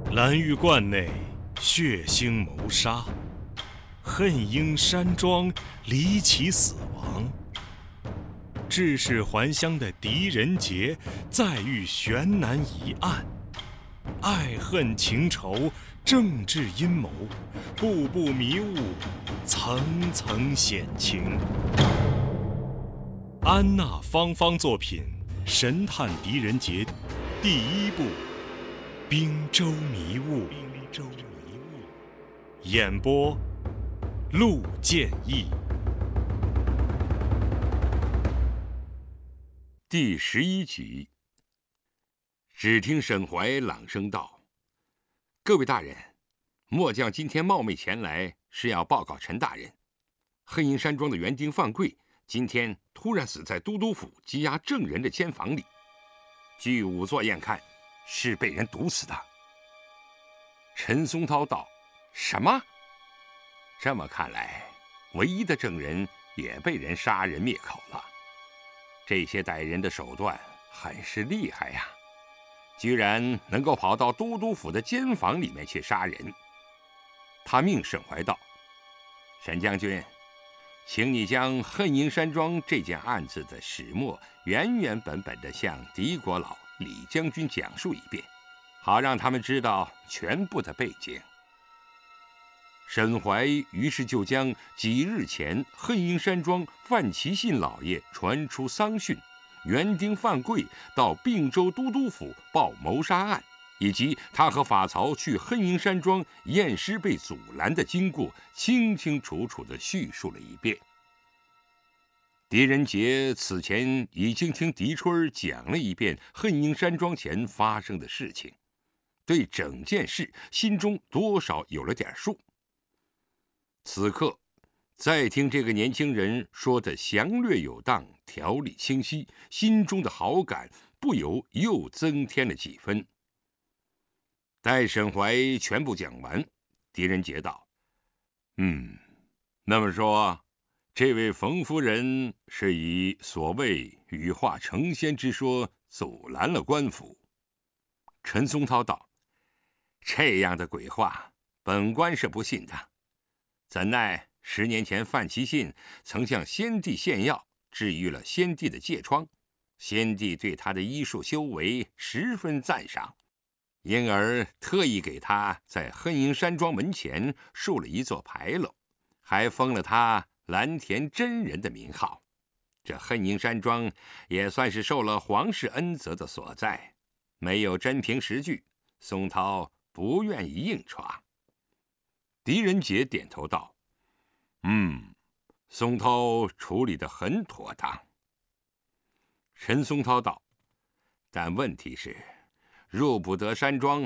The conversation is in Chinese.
蓝玉观内血腥谋杀，恨英山庄离奇死亡。致使还乡的狄仁杰再遇悬难疑案，爱恨情仇、政治阴谋，步步迷雾，层层险情。安娜芳芳作品《神探狄仁杰》第1部《滨州迷雾》，演播陆建义。 第11集。只听沈怀朗声道：“各位大人，末将今天冒昧前来，是要报告陈大人，恨英山庄的园丁范贵今天突然死在都督府羁押证人的监房里，据仵作验看，是被人毒死的。”陈松涛道：“什么？这么看来，唯一的证人也被人杀人灭口了。这些歹人的手段很是厉害呀，居然能够跑到都督府的监房里面去杀人。”他命沈怀道：“沈将军，请你将恨英山庄这件案子的始末原原本本地向狄国老、李将军讲述一遍，好让他们知道全部的背景。”沈怀于是就将几日前恨英山庄范其信老爷传出丧讯，园丁范贵到并州都督府报谋杀案，以及他和法曹去恨英山庄验尸被阻拦的经过，清清楚楚地叙述了一遍。狄仁杰此前已经听狄春讲了一遍恨英山庄前发生的事情，对整件事心中多少有了点数。此刻再听这个年轻人说的详略有当，条理清晰，心中的好感不由又增添了几分。待沈怀全部讲完，狄仁杰道：“那么说，这位冯夫人是以所谓羽化成仙之说阻拦了官府。”陈松涛道：“这样的鬼话，本官是不信的。怎奈10年前范其信曾向先帝献药，治愈了先帝的疥疮，先帝对他的医术修为十分赞赏，因而特意给他在恨英山庄门前竖了一座牌楼，还封了他蓝田真人的名号。这恨英山庄也算是受了皇室恩泽的所在，没有真凭实据，松涛不愿意硬闯。”狄仁杰点头道：“松涛处理得很妥当。”陈松涛道：“但问题是，入不得山庄，